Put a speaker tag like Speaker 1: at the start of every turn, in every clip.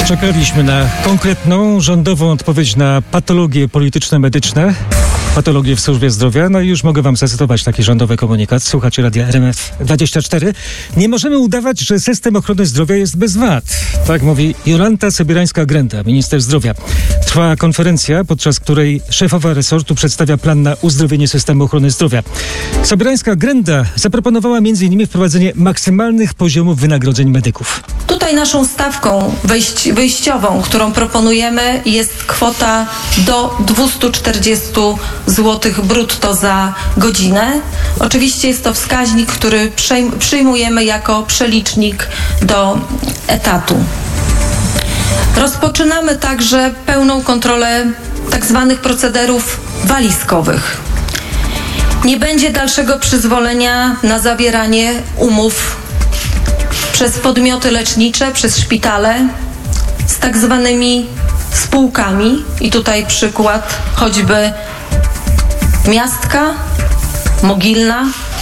Speaker 1: Czekaliśmy na konkretną, rządową odpowiedź na patologie polityczne, medyczne, patologie w służbie zdrowia. No i już mogę wam zacytować taki rządowy komunikat. Słuchacie Radia RMF24. Nie możemy udawać, że system ochrony zdrowia jest bez wad. Tak mówi Jolanta Sobierańska-Grenda, minister zdrowia. Trwa konferencja, podczas której szefowa resortu przedstawia plan na uzdrowienie systemu ochrony zdrowia. Sobierańska-Grenda zaproponowała m.in. wprowadzenie maksymalnych poziomów wynagrodzeń medyków.
Speaker 2: Tutaj naszą stawką wyjściową, którą proponujemy, jest kwota do 240 zł brutto za godzinę. Oczywiście jest to wskaźnik, który przyjmujemy jako przelicznik do etatu. Rozpoczynamy także pełną kontrolę tzw. procederów walizkowych. Nie będzie dalszego przyzwolenia na zawieranie umów przez podmioty lecznicze, przez szpitale z tak zwanymi spółkami. I tutaj przykład choćby Miastka, Mogilna.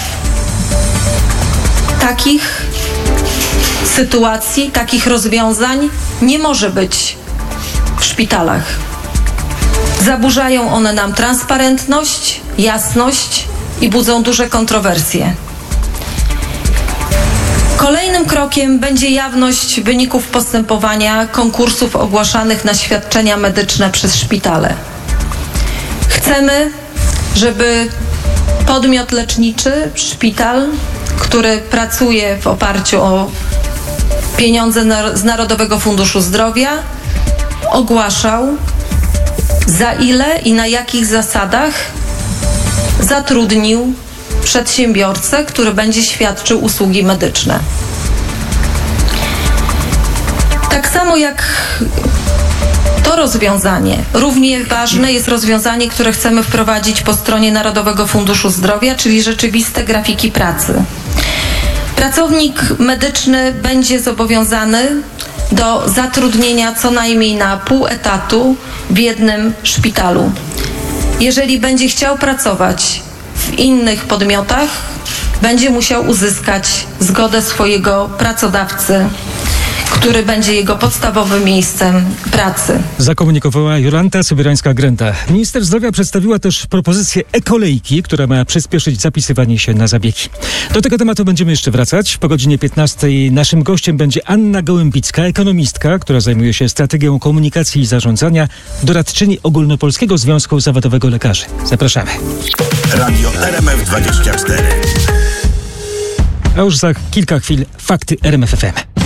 Speaker 2: Takich sytuacji, takich rozwiązań nie może być w szpitalach. Zaburzają one nam transparentność, jasność i budzą duże kontrowersje. Kolejnym krokiem będzie jawność wyników postępowania konkursów ogłaszanych na świadczenia medyczne przez szpitale. Chcemy, żeby podmiot leczniczy, szpital, który pracuje w oparciu o pieniądze z Narodowego Funduszu Zdrowia, ogłaszał, za ile i na jakich zasadach zatrudnił przedsiębiorcę, który będzie świadczył usługi medyczne. Tak samo jak to rozwiązanie, równie ważne jest rozwiązanie, które chcemy wprowadzić po stronie Narodowego Funduszu Zdrowia, czyli rzeczywiste grafiki pracy. Pracownik medyczny będzie zobowiązany do zatrudnienia co najmniej na pół etatu w jednym szpitalu. Jeżeli będzie chciał pracować w innych podmiotach, będzie musiał uzyskać zgodę swojego pracodawcy, który będzie jego podstawowym miejscem pracy.
Speaker 1: Zakomunikowała Jolanta Sobierańska-Grenda. Minister zdrowia przedstawiła też propozycję e-kolejki, która ma przyspieszyć zapisywanie się na zabiegi. Do tego tematu będziemy jeszcze wracać. Po godzinie 15 naszym gościem będzie Anna Gołębicka, ekonomistka, która zajmuje się strategią komunikacji i zarządzania, doradczyni Ogólnopolskiego Związku Zawodowego Lekarzy. Zapraszamy.
Speaker 3: Radio RMF24.
Speaker 1: A już za kilka chwil fakty RMF FM.